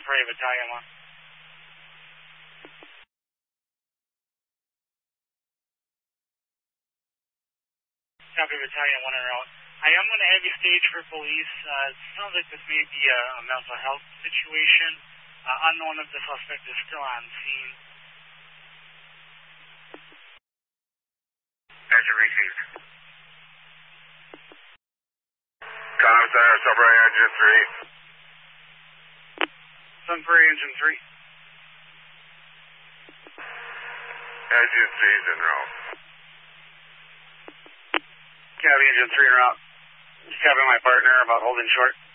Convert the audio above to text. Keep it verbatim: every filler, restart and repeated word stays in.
Sunbury Battalion one. Copy Battalion one en route. I am going to have you stage for police. Uh, it sounds like this may be a, a mental health situation. Uh, unknown if the suspect is still on scene. Engine received. Commissar, Sunbury Engine three. Sunbury Engine three. Engine three is en route. Copy Engine three en route. Just copy my partner about holding short.